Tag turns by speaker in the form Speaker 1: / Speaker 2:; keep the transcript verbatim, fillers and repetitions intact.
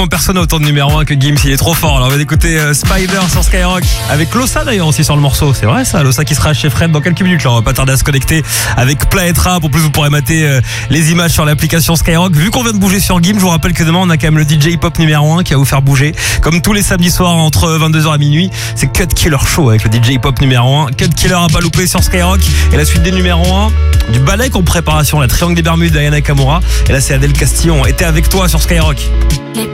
Speaker 1: Personne n'a autant de numéro un que Gims, il est trop fort. Alors on va écouter euh, Spider sur Skyrock avec Losa d'ailleurs aussi sur le morceau. C'est vrai ça, Losa qui sera chez Fred dans quelques minutes. Là, on va pas tarder à se connecter avec Planet Rap. En plus vous pourrez mater euh, les images sur l'application Skyrock. Vu qu'on vient de bouger sur Gims, je vous rappelle que demain on a quand même le D J hip-hop numéro un qui va vous faire bouger. Comme tous les samedis soirs entre vingt-deux heures et minuit, c'est Cut Killer Show avec le D J hip-hop numéro un. Cut Killer à pas louper sur Skyrock. Et la suite des numéros un du Balek en préparation, la Triangle des Bermudes d'Ayana Kamura. Et là c'est Adèle Castillon. Était avec toi sur Skyrock.